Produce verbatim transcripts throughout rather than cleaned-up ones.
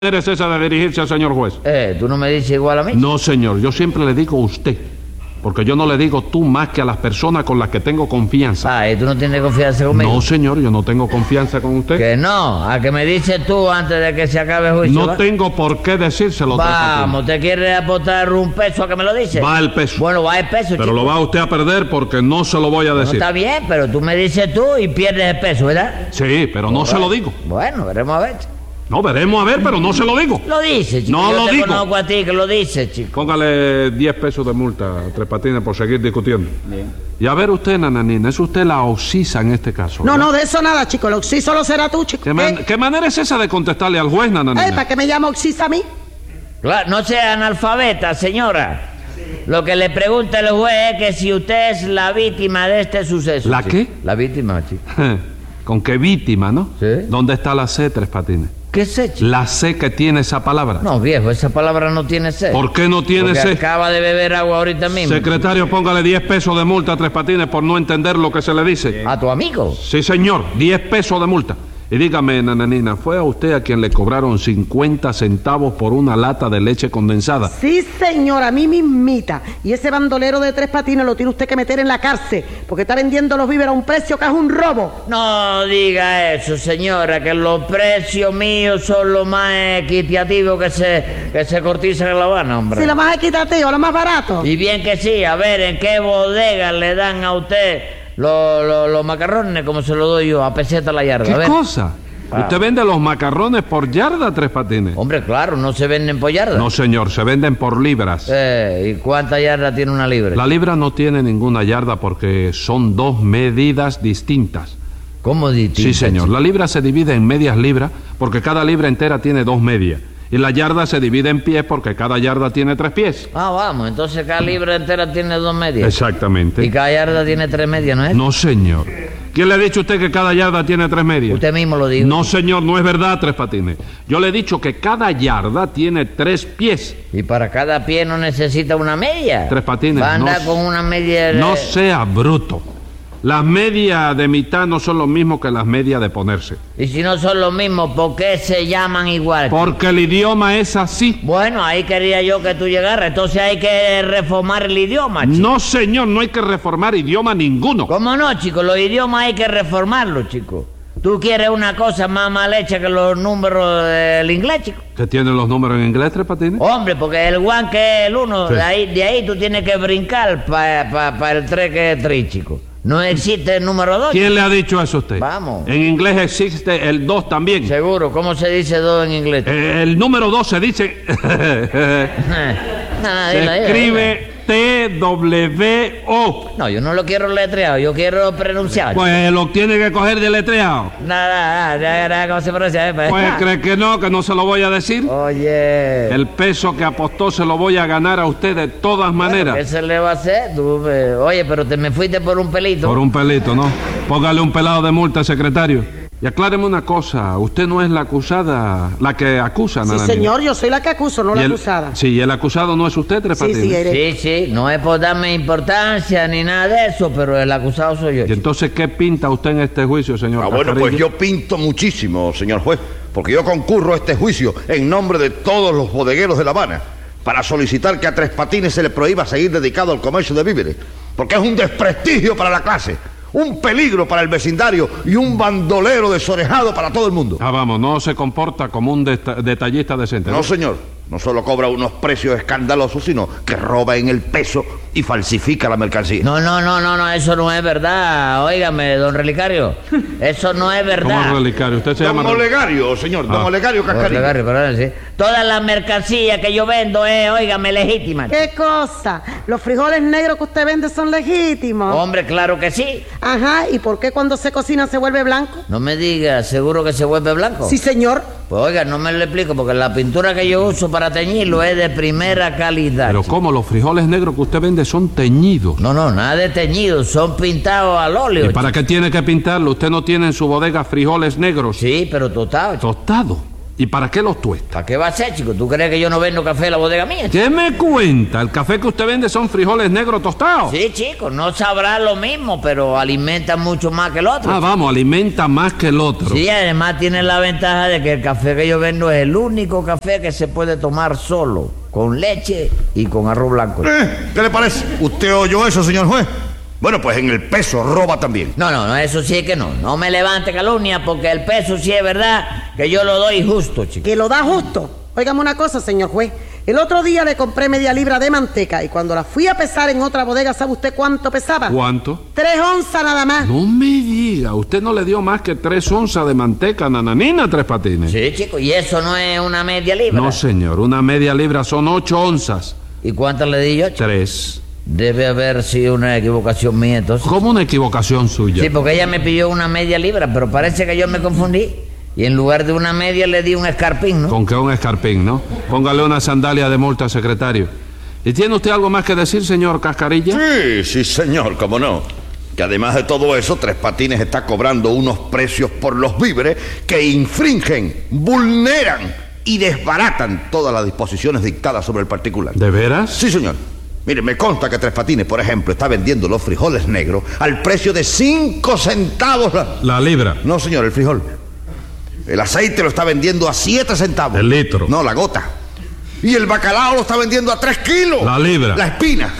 ¿Eres esa de dirigirse al señor juez? Eh, ¿tú no me dices igual a mí? No, señor, yo siempre le digo usted, porque yo no le digo tú más que a las personas con las que tengo confianza. Ah, ¿y tú no tienes confianza conmigo? No, señor, yo no tengo confianza con usted. Que no, a que me dices tú antes de que se acabe el juicio. No ¿va? tengo por qué decírselo. Vamos, ¿te quieres apostar un peso a que me lo dices? Va el peso. Bueno, va el peso, Pero chico. lo va usted a perder porque no se lo voy a No decir. está bien, pero tú me dices tú y pierdes el peso, ¿verdad? Sí, pero no se lo digo. Bueno, veremos a ver. No, veremos a ver, pero no se lo digo. Lo dices, chico. No Yo lo te digo. conozco a ti que lo dices, chico. Póngale diez pesos de multa a Tres Patines por seguir discutiendo. Bien. Y a ver usted, nananina, es usted la oxisa en este caso. No, ¿verdad? no, de eso nada, chico. El oxiso lo será tú, chico. ¿Qué, man- ¿Eh? ¿Qué manera es esa de contestarle al juez, nananina? Eh, ¿Para qué me llama oxisa a mí? Claro, no sea analfabeta, señora. Lo que le pregunta el juez es que si usted es la víctima de este suceso. ¿La chico. qué? La víctima, chico. ¿Con qué víctima, no? Sí. ¿Dónde está la C, Tres Patines? ¿Qué sé, chico? La C que tiene esa palabra. No, viejo, esa palabra no tiene sed. ¿Por qué no tiene Porque C? acaba de beber agua ahorita mismo. Secretario, póngale diez pesos de multa a Tres Patines por no entender lo que se le dice. ¿A tu amigo? Sí, señor, diez pesos de multa. Y dígame, nananina, ¿fue a usted a quien le cobraron cincuenta centavos por una lata de leche condensada? Sí, señor, a mí mismita. Y ese bandolero de Tres Patines lo tiene usted que meter en la cárcel, porque está vendiendo los víveres a un precio que es un robo. No diga eso, señora, que los precios míos son los más equitativos que se, que se cotizan en La Habana, hombre. Si lo más equitativo, lo más barato. Y bien que sí, a ver, ¿en qué bodega le dan a usted los los- los macarrones como se los doy yo, a peseta la yarda? A ¿Qué ver. cosa? Ah. ¿Usted vende los macarrones por yarda, Tres Patines? Hombre, claro, no se venden por yarda. No, señor, se venden por libras. Eh, ¿y cuánta yarda tiene una libra? La libra no tiene ninguna yarda porque son dos medidas distintas. ¿Cómo distinta, Sí, señor. chico? La libra se divide en medias libras porque cada libra entera tiene dos medias. Y la yarda se divide en pies porque cada yarda tiene tres pies. Ah, vamos, entonces cada libra entera tiene dos medias. Exactamente. Y cada yarda tiene tres medias, ¿no es? No, señor. ¿Quién le ha dicho a usted que cada yarda tiene tres medias? Usted mismo lo dijo. No, señor, no es verdad, Tres Patines. Yo le he dicho que cada yarda tiene tres pies. Y para cada pie no necesita una media. Tres Patines, Va a andar no con una media... de- No sea bruto. Las medias de mitad no son lo mismo que las medias de ponerse. Y si no son los mismos, ¿por qué se llaman igual? Porque el idioma es así. Bueno, ahí quería yo que tú llegaras. Entonces hay que reformar el idioma, chico. No, señor, no hay que reformar idioma ninguno. ¿Cómo no, chico? Los idiomas hay que reformarlos, chico. ¿Tú quieres una cosa más mal hecha que los números del inglés, chico? ¿Que tienen los números en inglés, Tres Patines? Hombre, porque el one que es el uno, Sí. de, ahí, de ahí tú tienes que brincar para pa, pa el tres que es tres, chico. No existe el número dos. ¿Quién le ha dicho eso a usted? Vamos. En inglés existe el dos también. Seguro, ¿cómo se dice dos en inglés? Eh, El número dos se dice... Nada, se dilo, dilo, escribe T W O. dilo. No, yo no lo quiero letreado, yo quiero pronunciado. Pues lo tiene que coger deletreado. Nada, nada, nada, ¿cómo se pronuncia? eh, pues? Pues cree que no, que no se lo voy a decir. Oye. El peso que apostó se lo voy a ganar a usted de todas ¿Qué maneras. se le va a hacer? Tú, eh, oye, pero te me fuiste por un pelito. Por un pelito, ¿no? Póngale un pelado de multa, secretario. Y acláreme una cosa, usted no es la acusada, la que acusa, Sí, nananina. señor, yo soy la que acuso, no Y la el- acusada. Sí, y el acusado no es usted, Tres Sí, Patines. sí, eres. Sí, sí, no es por darme importancia ni nada de eso, pero el acusado soy yo. ¿Y entonces qué pinta usted en este juicio, señor Ah, bueno, pues Cascarilla? yo pinto muchísimo, señor juez, porque yo concurro a este juicio en nombre de todos los bodegueros de La Habana para solicitar que a Tres Patines se le prohíba seguir dedicado al comercio de víveres, porque es un desprestigio para la clase, un peligro para el vecindario y un bandolero desorejado para todo el mundo. Ah, vamos, no se comporta como un deta- detallista decente, ¿no? No, señor, no solo cobra unos precios escandalosos, sino que roba en el peso y falsifica la mercancía. No, no, no, no, no, eso no es verdad. Óigame, don Relicario, eso no es verdad. ¿Cómo relicario? Usted se Don llama... Olegario, señor, don Ah. Olegario Don Cascarilla. Relicario, perdón, sí. Todas las mercancías que yo vendo es, óigame, legítima. ¿Qué cosa? ¿Los frijoles negros que usted vende son legítimos? Hombre, claro que sí. Ajá, ¿y por qué cuando se cocina se vuelve blanco? No me diga, ¿seguro que se vuelve blanco? Sí, señor. Pues oiga, no me lo explico, porque la pintura que yo uso para teñirlo es de primera calidad. Pero chico. ¿cómo? Los frijoles negros que usted vende son teñidos. No, no, nada de teñido, son pintados al óleo. ¿Y para chico. qué tiene que pintarlo? Usted no tiene en su bodega frijoles negros. Sí, pero tostado. chico. Tostado. ¿Y para qué los tuesta? ¿Para qué va a ser, chico? ¿Tú crees que yo no vendo café en la bodega mía, chico? ¿Qué me cuenta? ¿El café que usted vende son frijoles negros tostados? Sí, chico, no sabrá lo mismo, pero alimenta mucho más que el otro. Ah, chico. vamos, alimenta más que el otro. Sí, además tiene la ventaja de que el café que yo vendo es el único café que se puede tomar solo, con leche y con arroz blanco. Eh, ¿Qué le parece? ¿Usted oyó eso, señor juez? Bueno, pues en el peso roba también. No, no, no, eso sí es que no. No me levante calumnia porque el peso sí es verdad que yo lo doy justo, chico. Que lo da justo. Óigame una cosa, señor juez. El otro día le compré media libra de manteca y cuando la fui a pesar en otra bodega, ¿sabe usted cuánto pesaba? ¿Cuánto? Tres onzas nada más. No me diga, usted no le dio más que tres onzas de manteca, nananina, Tres Patines. Sí, chico, y eso no es una media libra. No, señor, una media libra son ocho onzas. ¿Y cuántas le di yo, chico? Tres. Debe haber sido una equivocación mía, entonces. ¿Cómo una equivocación suya? Sí, porque ella me pidió una media libra, pero parece que yo me confundí. Y en lugar de una media le di un escarpín, ¿no? Con que un escarpín, ¿no? Póngale una sandalia de multa, secretario. ¿Y tiene usted algo más que decir, señor Cascarilla? Sí, sí, señor, cómo no. Que además de todo eso, Tres Patines está cobrando unos precios por los víveres que infringen, vulneran y desbaratan todas las disposiciones dictadas sobre el particular. ¿De veras? Sí, señor. Mire, me consta que Tres Patines, por ejemplo, está vendiendo los frijoles negros al precio de cinco centavos la... La libra. No, señor, el frijol. El aceite lo está vendiendo a siete centavos. El litro. No, la gota. Y el bacalao lo está vendiendo a tres kilos. La libra. La espina.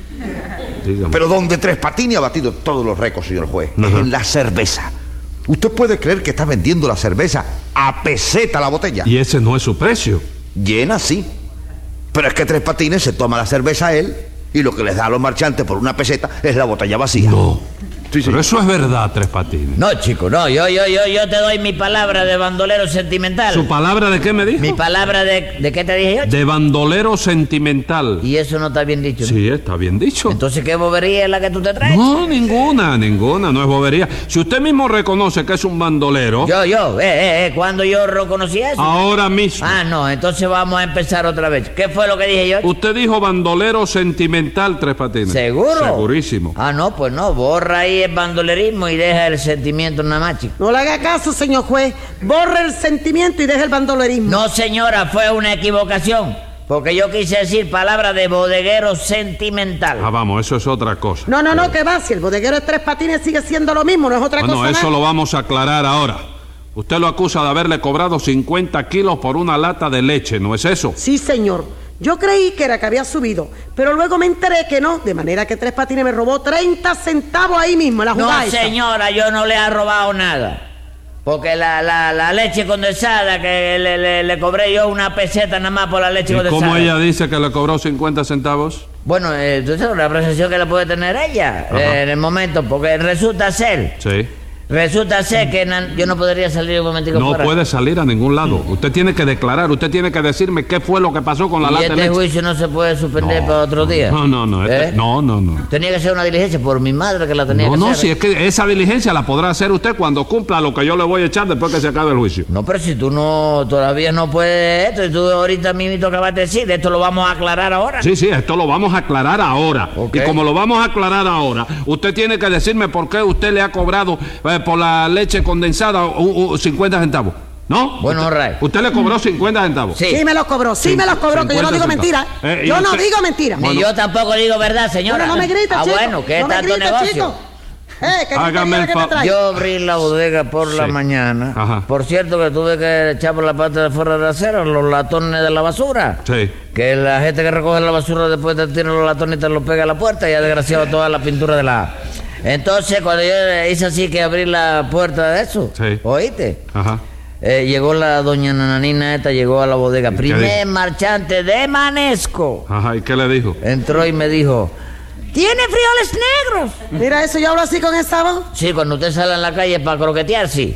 Dígame. Pero donde Tres Patines ha batido todos los récords, señor juez, es Ajá. en la cerveza. ¿Usted puede creer que está vendiendo la cerveza a peseta la botella? Y ese no es su precio. Llena, sí. Pero es que Tres Patines se toma la cerveza a él y lo que les da a los marchantes por una peseta es la botella vacía. No. Sí, sí. Pero eso es verdad, Tres Patines. No, chico, no. Yo, yo, yo, yo te doy mi palabra de bandolero sentimental. ¿Su palabra de qué me dijo? Mi palabra de... ¿De qué te dije yo, chico? De bandolero sentimental. Y eso no está bien dicho, ¿no? Sí, está bien dicho. Entonces, ¿qué bobería es la que tú te traes? No, ninguna, ninguna, no es bobería. Si usted mismo reconoce que es un bandolero, Yo, yo, eh, eh, eh, ¿cuándo yo reconocí eso? ahora mismo. Ah, no, entonces vamos a empezar otra vez. ¿Qué fue lo que dije yo? Usted dijo bandolero sentimental, Tres Patines. ¿Seguro? Segurísimo. Ah, no, pues no, borra ahí el bandolerismo y deja el sentimiento nada más, chico. No le haga caso, señor juez. Borre el sentimiento y deje el bandolerismo. No, señora, fue una equivocación. Porque yo quise decir palabra de bodeguero sentimental. Ah, vamos, eso es otra cosa. No, no, no, que va. Si el bodeguero de Tres Patines sigue siendo lo mismo, no es otra Bueno, cosa eso nada. lo vamos a aclarar ahora. Usted lo acusa de haberle cobrado cincuenta kilos por una lata de leche, ¿no es eso? Sí, señor. Yo creí que era que había subido, pero luego me enteré que no, de manera que Tres Patines me robó treinta centavos ahí mismo en la No, jugada esa. señora, yo no le he robado nada. Porque la, la, la leche condensada que le, le, le cobré yo una peseta nada más por la leche ¿Y condensada. cómo ella dice que le cobró cincuenta centavos? Bueno, eh, entonces la apreciación que le puede tener ella eh, en el momento, porque resulta ser, Sí. resulta ser que na- yo no podría salir un momentico No fuera. puede salir a ningún lado. Usted tiene que declarar, usted tiene que decirme qué fue lo que pasó con la Y lata este de leche. juicio no se puede suspender para otro día. No, no, no, este- ¿Eh? no, no, no. Tenía que ser una diligencia por mi madre que la tenía No, que no, hacer. si es que esa diligencia la podrá hacer usted cuando cumpla lo que yo le voy a echar después que se acabe el juicio. No, pero si tú no, todavía no puedes esto, y tú ahorita mismo acabas de decir, esto lo vamos a aclarar ahora. Sí, sí, esto lo vamos a aclarar ahora. Ok. Y como lo vamos a aclarar ahora, usted tiene que decirme por qué usted le ha cobrado eh, por la leche condensada uh, uh, cincuenta centavos. ¿No? Bueno, usted, right. usted le cobró cincuenta centavos. Sí. Sí me los cobró, sí me los cobró, que yo no cincuenta digo centavos. mentira. Eh, y yo no usted- digo mentira. Ni yo tampoco digo verdad, señora. Bueno, no me grites, Ah, chico. bueno, ¿qué no me tanto grites, negocio? chico. Eh, ¿qué Hágame gritería el que me fa- traes? Yo abrí la bodega por la Sí. mañana. Ajá. Por cierto que tuve que echar por la parte de fuera de la acera los latones de la basura. Sí. Que la gente que recoge la basura después te tira los latones y te los pega a la puerta y ha desgraciado toda la pintura de la... Entonces cuando yo hice así que abrí la puerta de eso, Sí. ¿oíste? Ajá. Eh, llegó la doña Nananina esta, llegó a la bodega. qué Primer dijo? marchante de Manesco. Ajá, ¿y qué le dijo? Entró y me dijo, ¿tiene frijoles negros? Mira eso, yo hablo así con esa voz. Sí, cuando usted sale en la calle para croquetear, sí.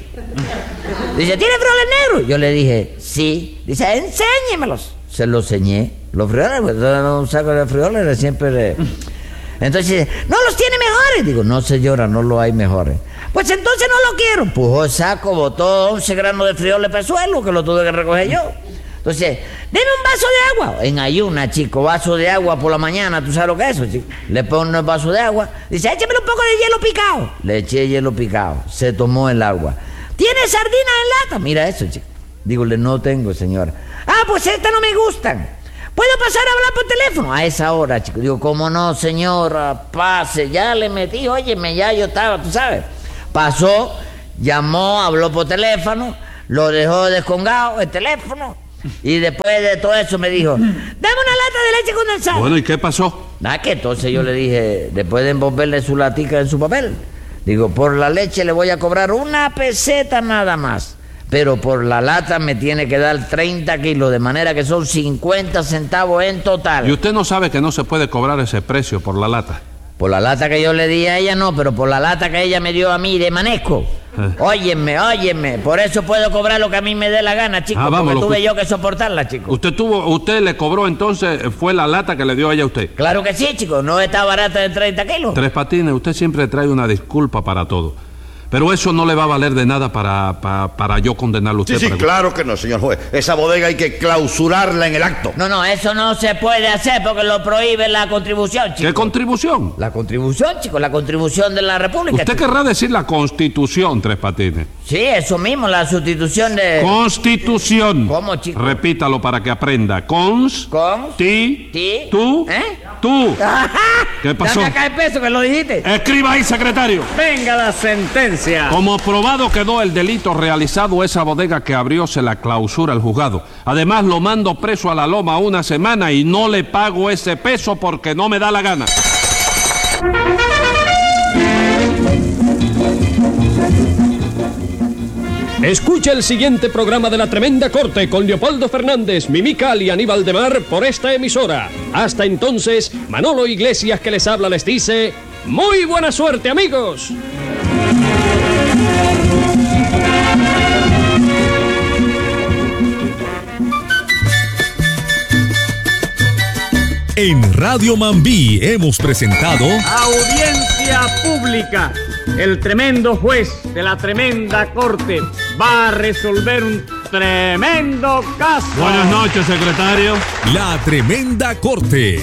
Dice, ¿tiene frijoles negros? Yo le dije, sí. Dice, enséñemelos. Se los enseñé. Los frijoles, pues todo un saco de frijoles siempre... le- Entonces, no los tiene mejores. Digo, no señora, no los hay mejores. Pues entonces no lo quiero. Pujó el saco, botó once granos de frijoles para el suelo, que lo tuve que recoger yo. Entonces, deme un vaso de agua. En ayuna, chico, vaso de agua por la mañana, ¿tú sabes lo que es eso, chico? Le pone el vaso de agua. Dice, échame un poco de hielo picado. Le eché hielo picado. Se tomó el agua. ¿Tiene sardina en lata? Mira eso, chico. Dígole, no tengo, señora. Ah, pues estas no me gustan. ¿Puedo pasar a hablar por teléfono? A esa hora, chico. Digo, ¿cómo no, señora? Pase, ya le metí, óyeme, ya yo estaba, tú sabes. Pasó, llamó, habló por teléfono, lo dejó descongado el teléfono, y después de todo eso me dijo, dame una lata de leche condensada. Bueno, ¿y qué pasó? Nada, que entonces yo le dije, después de envolverle su latica en su papel, digo, por la leche le voy a cobrar una peseta nada más. Pero por la lata me tiene que dar treinta kilos, de manera que son cincuenta centavos en total. ¿Y usted no sabe que no se puede cobrar ese precio por la lata? Por la lata que yo le di a ella no, pero por la lata que ella me dio a mí de manesco. Eh. Óyeme, óyeme, por eso puedo cobrar lo que a mí me dé la gana, chico, ah, vamos, porque tuve que... yo que soportarla, chico. ¿Usted tuvo, usted le cobró entonces, fue la lata que le dio a ella a usted? Claro que sí, chico, no está barata de treinta kilos. Tres Patines, usted siempre trae una disculpa para todo. Pero eso no le va a valer de nada para, para, para yo condenarlo a usted. Sí, sí, claro que no, señor juez. Esa bodega hay que clausurarla en el acto. No, no, eso no se puede hacer porque lo prohíbe la contribución, chico. ¿Qué contribución? La contribución, chico, la contribución de la República. ¿Usted chico. querrá decir la Constitución, Tres Patines? Sí, eso mismo, la sustitución de... Constitución. ¿Cómo, chico? Repítalo para que aprenda. Cons... Cons... Ti... Ti... Tú... ¿Eh? Tú. ¿Qué pasó? Dame acá el peso que lo dijiste. Escriba ahí, secretario. Venga la sentencia. Como probado quedó el delito realizado, esa bodega que abrió se la clausura el juzgado. Además, lo mando preso a la loma una semana y no le pago ese peso porque no me da la gana. Escucha el siguiente programa de La Tremenda Corte con Leopoldo Fernández, Mimical y Aníbal de Mar por esta emisora. Hasta entonces, Manolo Iglesias que les habla les dice, ¡muy buena suerte, amigos! En Radio Mambí hemos presentado Audiencia Pública. El tremendo juez de la tremenda corte va a resolver un tremendo caso. Buenas noches, secretario. La Tremenda Corte.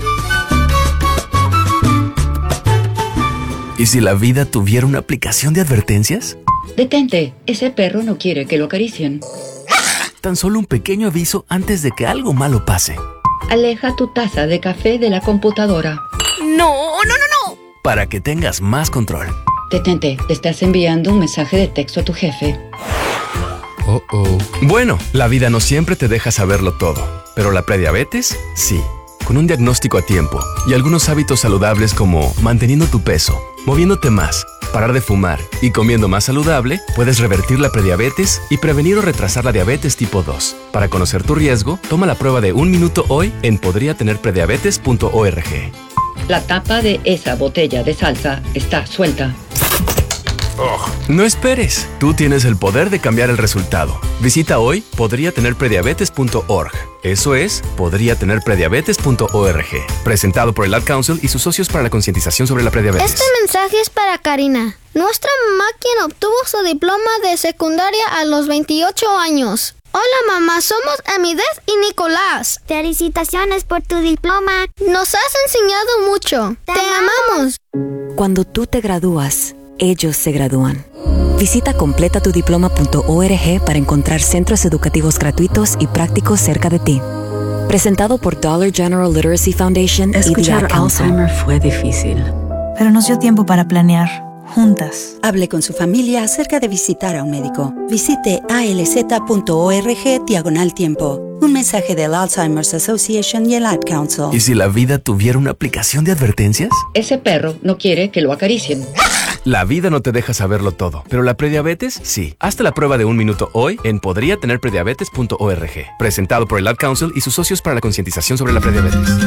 ¿Y si la vida tuviera una aplicación de advertencias? Detente, ese perro no quiere que lo acaricien. Tan solo un pequeño aviso antes de que algo malo pase. Aleja tu taza de café de la computadora. No, no, no, no. Para que tengas más control. Detente, te estás enviando un mensaje de texto a tu jefe. Oh, oh. Bueno, la vida no siempre te deja saberlo todo, pero la prediabetes, sí. Con un diagnóstico a tiempo y algunos hábitos saludables como manteniendo tu peso, moviéndote más, parar de fumar y comiendo más saludable, puedes revertir la prediabetes y prevenir o retrasar la diabetes tipo dos. Para conocer tu riesgo, toma la prueba de un minuto hoy en podría tener prediabetes punto org. La tapa de esa botella de salsa está suelta. Oh. No esperes, tú tienes el poder de cambiar el resultado. Visita hoy podría tener prediabetes punto org. Eso es, podría tener prediabetes punto org. Presentado por el Ad Council y sus socios para la concientización sobre la prediabetes. Este mensaje es para Karina, nuestra mamá quien obtuvo su diploma de secundaria a los veintiocho años. Hola mamá, somos Amidez y Nicolás. Felicitaciones por tu diploma. Nos has enseñado mucho. Te, Te amamos. Cuando tú te gradúas, ellos se gradúan. Visita completa tu diploma punto org para encontrar centros educativos gratuitos y prácticos cerca de ti. Presentado por Dollar General Literacy Foundation y The Ad Council. Escuchar Alzheimer fue difícil, pero nos dio tiempo para planear, juntas. Hable con su familia acerca de visitar a un médico. Visite alz punto org diagonal tiempo. Un mensaje del Alzheimer's Association y el Ad Council. ¿Y si la vida tuviera una aplicación de advertencias? Ese perro no quiere que lo acaricien. La vida no te deja saberlo todo, pero la prediabetes sí. Hazte la prueba de un minuto hoy en podría tener prediabetes punto org. Presentado por el Ad Council y sus socios para la concientización sobre la prediabetes.